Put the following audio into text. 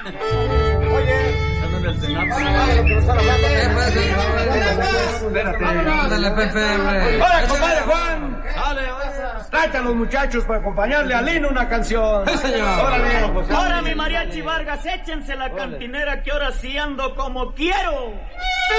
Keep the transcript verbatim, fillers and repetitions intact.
Oye. Hola, compadre Juan. Tráete a los muchachos para acompañarle a Lino una canción. Sí, señor. Órale. Ahora mi mariachi Vargas, échense la cantinera que ahora sí ando como quiero.